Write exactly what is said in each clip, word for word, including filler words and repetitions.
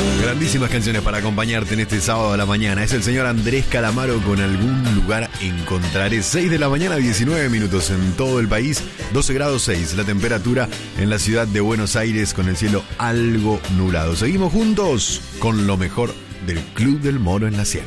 Grandísimas canciones para acompañarte en este sábado a la mañana. Es el señor Andrés Calamaro con Algún Lugar Encontraré. seis de la mañana, diecinueve minutos en todo el país. doce grados seis la temperatura en la ciudad de Buenos Aires con el cielo algo nublado. Seguimos juntos con lo mejor del Club del Moro en la Ciénaga.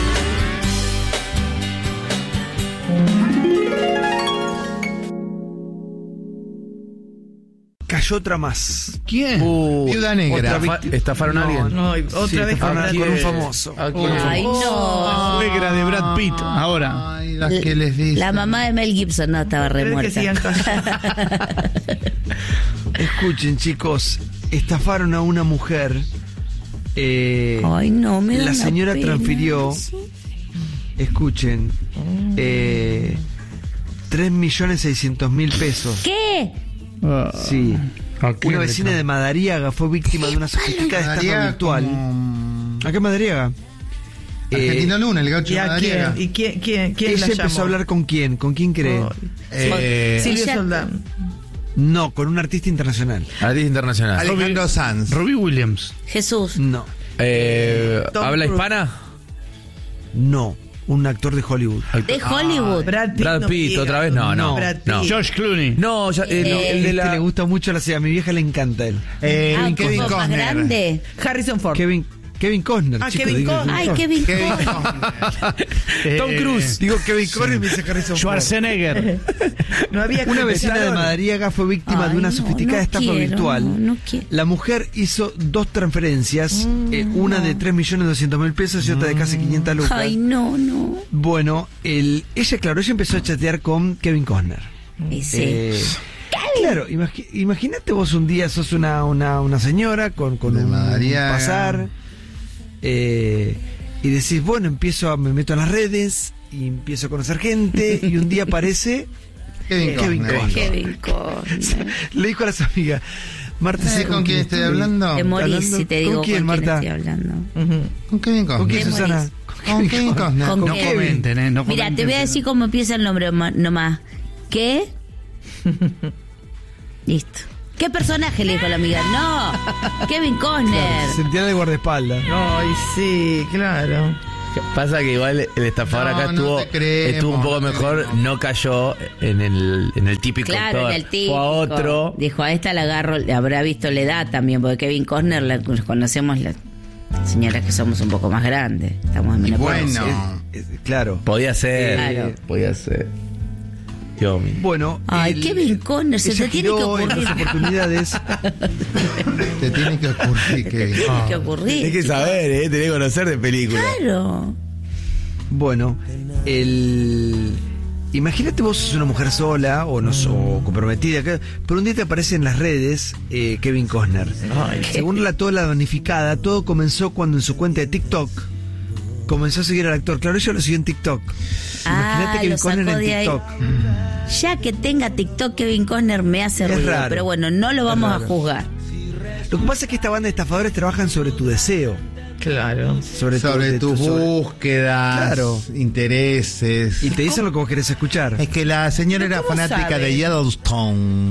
Cayó otra más. ¿Quién? Uh, Viuda Negra. Otra vi- ¿Estafaron a alguien? No, otra Sí, vez estafaron con con un alguien. famoso. ¿A quién? Ay, no. Suegra de Brad Pitt. Ahora. Ay, las que les dicen. La mamá de Mel Gibson no estaba re ¿Crees que muerta. sigan callando? Escuchen, chicos, estafaron a una mujer. Eh, Ay, no, me da la una señora pena. transfirió, escuchen, eh, tres millones seiscientos mil pesos. ¿Qué? Ah, Sí. ¿a quién Una le vecina tra- de Madariaga fue víctima de una sofisticada estafa Madariaga virtual. como- ¿A qué Madariaga? Eh, Argentino Luna, el gaucho ¿Y de a Madariaga. quién? ¿Y quién, quién, quién ella la empezó llamó? a hablar con quién, ¿con quién cree? Ay. Eh, Silvio ella- Soldán. No, con un artista internacional. Artista internacional. Alejandro Sanz. Robbie Williams. Jesús. No, Eh, Tom ¿Habla Cruise. hispana? no, un actor de Hollywood. De Hollywood. Brad Pitt. Brad no Pitt, digas. otra vez, no, no, Brad Pitt. no. George Clooney. No, ya, eh, no, Eh, el de Este la... le gusta mucho la serie, a mi vieja le encanta él. Eh, Ah, un Kevin poco más Costner. grande. Harrison Ford. Kevin, Kevin Costner, Ah, chicos, Kevin digo, Costner. Ay, Kevin Kevin Costner. Tom Cruise. Digo Kevin Costner y me dice Harrison Ford. Schwarzenegger. No había Una vecina de Stallone. Madariaga fue víctima Ay, de una no, sofisticada no estafa quiero, virtual. no, no quiero. La mujer hizo dos transferencias, eh, una de tres millones doscientos mil pesos y otra de casi quinientas lucas. Ay, no, no. Bueno, el, ella, claro, ella empezó a chatear con Kevin Costner. Y sí. Eh, claro, imagi- imagínate vos un día sos una, una, una señora con, con De un Madariaga. pasar eh, y decís, bueno, empiezo a, me meto en las redes y empiezo a conocer gente y un día aparece Kevin Kevin Costner. Costner. Kevin Costner. le dijo a las amigas, Marta, ¿Sabes ¿sí con quién estoy hablando? Te morís hablando? si te ¿Con digo quién, con quién Marta? estoy hablando. Ujú. Con Kevin ¿Con Costner. quién, Te Susana? morís. Con Kevin Costner. ¿Con No qué? comenten, eh. No Mira, te comenten. voy a decir cómo empieza el nombre ma- nomás. ¿Qué? Listo. ¿Qué personaje le dijo la amiga? No, Kevin Costner. Sentía de guardaespaldas. Ay, sí, claro. Pasa que igual el estafador No, acá no estuvo, te creemos, estuvo un poco no te mejor, creemos. no cayó en el, en el típico Claro, actor. en el típico. Fue a otro. Dijo, a esta la agarro, le habrá visto la edad también, porque Kevin Costner la conocemos las señoras que somos un poco más grandes. Estamos en Y menopausia. bueno. Eh, claro. Podía ser. Claro. Podía ser. Dios mío. Bueno, Ay, el- Kevin Costner, se ella te tiene que giró en ocurrir. las oportunidades. Te tiene que ocurrir, Kevin. Tiene que ocurrir. Hay que saber, ¿eh? Tenés que conocer de película. Claro. Bueno, el... Imagínate vos sos una mujer sola o, no, o comprometida, que- pero un día te aparece en las redes eh, Kevin Costner. Ay, Según relató la damnificada, todo comenzó cuando en su cuenta de TikTok comenzó a seguir al actor. Claro, ella lo siguió en TikTok. Ah, Imagínate Kevin lo sacó Costner de en ahí. TikTok. Ya que tenga TikTok, Kevin Costner me hace Es ruido. raro. Pero bueno, no lo vamos raro. a juzgar. Lo que pasa es que esta banda de estafadores trabajan sobre tu deseo. claro. Sobre, tu- Sobre de tu- tus sobre- búsquedas, Claro. intereses. Y te dicen lo que vos querés escuchar. Es que la señora ¿Pero era cómo fanática sabe? de Yellowstone.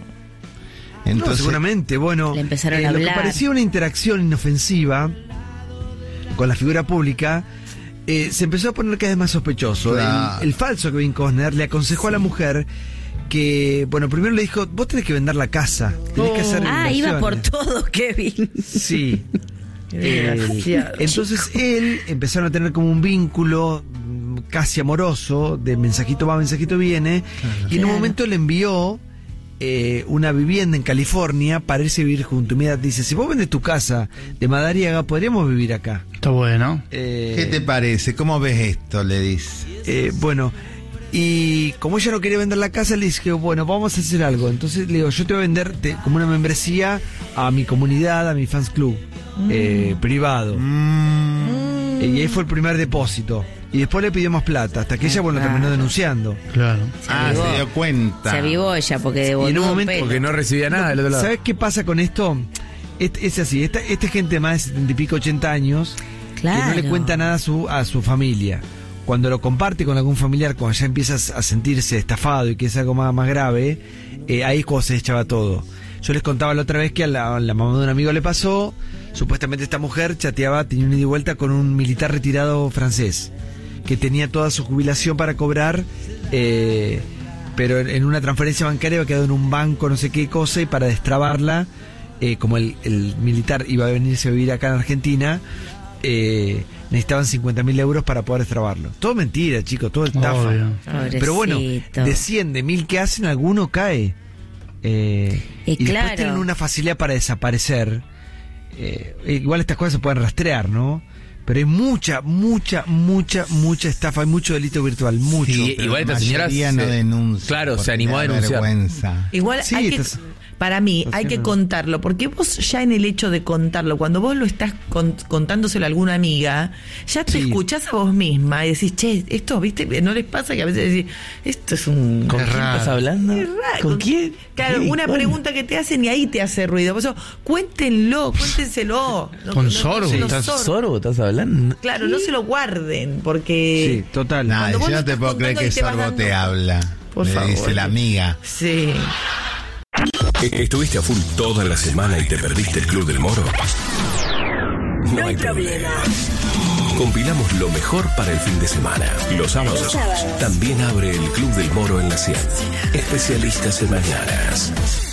No, Entonces, seguramente, bueno, Le empezaron a lo que hablar. parecía una interacción inofensiva con la figura pública, eh, se empezó a poner cada vez más sospechoso. Claro. El, el falso Kevin Costner le aconsejó a la mujer que, bueno, primero le dijo, vos tenés que vender la casa, tenés que hacer Ah, iba por inversiones". todo, Kevin. Sí. Qué Eh, desgraciado. entonces él empezaron a tener como un vínculo mm, casi amoroso, de mensajito va, mensajito viene, y en un Claro. momento le envió eh, una vivienda en California para irse a vivir junto. Mira, dice, si vos vendes tu casa de Madariaga, podríamos vivir acá. Está bueno. Eh, ¿qué te parece? ¿Cómo ves esto? Le dice. eh, bueno, y como ella no quería vender la casa, le dije, bueno, vamos a hacer algo. Entonces le digo, yo te voy a vender te- como una membresía a mi comunidad, a mi fans club, eh, privado. Mm, Y ahí fue el primer depósito. Y después le pidió más plata, hasta que ella, bueno, terminó denunciando. Claro. Se ah, avivó. se dio cuenta. Se avivó ella porque devolvió Y en un un momento- pelo. Porque no recibía nada del otro lado. ¿Sabes qué pasa con esto? Es, es así, esta, esta es gente de más de setenta y pico, ochenta años, Claro. que no le cuenta nada a su, a su familia. Cuando lo comparte con algún familiar, cuando ya empiezas a sentirse estafado y que es algo más, más grave, eh, ahí es cuando se echaba todo. Yo les contaba la otra vez que a la, a la mamá de un amigo le pasó, supuestamente esta mujer chateaba, tenía un ida y vuelta con un militar retirado francés, que tenía toda su jubilación para cobrar, eh, pero en, en una transferencia bancaria había quedado en un banco, no sé qué cosa, y para destrabarla, eh, como el, el militar iba a venirse a vivir acá en Argentina, eh, necesitaban cincuenta mil euros para poder destrabarlo. Todo mentira, chicos, todo estafa. Obvio. Pero bueno, Pobrecito. de cien, de mil que hacen, alguno cae. Eh, Y y después claro. tienen una facilidad para desaparecer. Eh, igual estas cosas se pueden rastrear, ¿no? Pero hay mucha, mucha, mucha, mucha estafa, hay mucho delito virtual, mucho. Sí, Pero igual la esta señora mayoría se- no denuncia. Claro, se porque animó a le da denunciar. vergüenza. Igual Sí, hay que, estás- para mí, estás hay que haciendo- contarlo, porque vos ya en el hecho de contarlo, cuando vos lo estás con- contándoselo a alguna amiga, ya te Sí. escuchás a vos misma y decís, che, esto, viste, ¿no les pasa que a veces decís, esto es un... ¿Con Es quién raro. estás hablando? Es raro. ¿Con quién? Claro, ¿Qué? una ¿Cuándo? pregunta que te hacen y ahí te hace ruido. Por eso, cuéntenlo, cuéntenselo. No- ¿Con no- no sorbo? se lo ¿Estás sorbo. sorbo? ¿Estás hablando? Claro, no se lo guarden, porque... Sí, total. Nah, Cuando vos yo lo no te estás puedo creer contando que y te vas Sorbo dando- te habla. Por Le favor. dice la amiga. Sí. E- ¿Estuviste a full toda la semana y te perdiste el Club del Moro? No hay problema. Compilamos lo mejor para el fin de semana. Los sábados también abre el Club del Moro en la cien. Especialistas en mañanas.